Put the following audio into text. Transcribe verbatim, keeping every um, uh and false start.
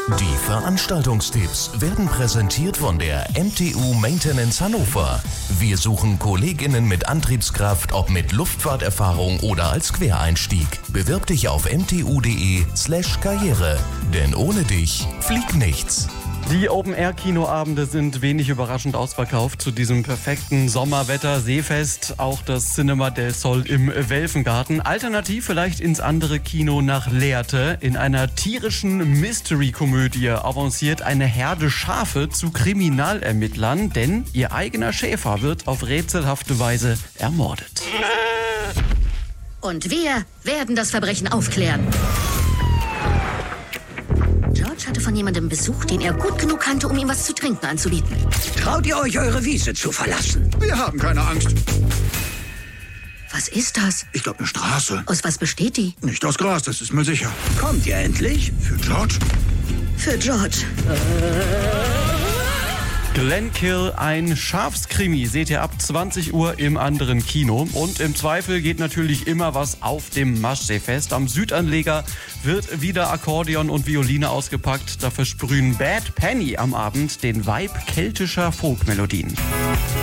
Die Veranstaltungstipps werden präsentiert von der M T U Maintenance Hannover. Wir suchen KollegInnen mit Antriebskraft, ob mit Luftfahrterfahrung oder als Quereinstieg. Bewirb dich auf mtu.de slash Karriere. Denn ohne dich fliegt nichts. Die Open-Air-Kinoabende sind wenig überraschend ausverkauft zu diesem perfekten Sommerwetter, Seefest, auch das Cinema del Sol im Welfengarten. Alternativ vielleicht ins andere Kino nach Lehrte. In einer tierischen Mystery-Komödie avanciert eine Herde Schafe zu Kriminalermittlern, denn ihr eigener Schäfer wird auf rätselhafte Weise ermordet. Und wir werden das Verbrechen aufklären. George hatte von jemandem Besuch, den er gut genug kannte, um ihm was zu trinken anzubieten. Traut ihr euch, eure Wiese zu verlassen? Wir haben keine Angst. Was ist das? Ich glaube, eine Straße. Aus was besteht die? Nicht aus Gras, das ist mir sicher. Kommt ihr endlich? Für George? Für George. Glenkill, ein Schafskrimi, seht ihr ab zwanzig Uhr im anderen Kino. Und im Zweifel geht natürlich immer was auf dem Maschseefest. Am Südanleger wird wieder Akkordeon und Violine ausgepackt. Da versprühen Bad Penny am Abend den Vibe keltischer Folkmelodien.